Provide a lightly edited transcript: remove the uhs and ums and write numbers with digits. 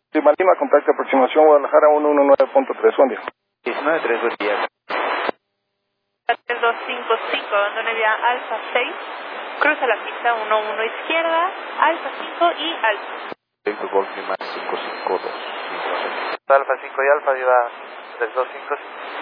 Lima Lima, contacto aproximación Guadalajara 119.3, buen día. 19.3, buen día. 3255, donde vía Alfa 6, cruza la pista 11 izquierda, Alfa 5 y Alfa. Victor Golf Lima 552. Alfa 5 y Alfa, Viva 3255.